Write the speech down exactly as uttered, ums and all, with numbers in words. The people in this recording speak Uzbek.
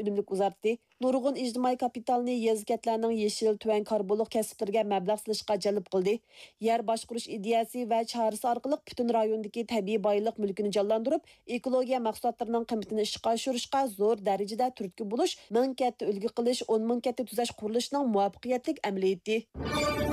unumlik uzartdi. Nurg'un ijtimoiy kapitalni yezkatlarning yeshil tuvan karbonliq kasblarga mablag' solishga jalb qildi. Yer boshqarish ideyasi va chorasi orqali butun rayondagi tabiiy boylik mulkini jonlantirib, ekologiya mahsulotlarining qiymatini ishga oshirishga zo'r darajada turtki bo'lish, ming katta ulgu qilish, o'n ming katta tuzash qurilishning muvaffaqiyatli amaliyoti.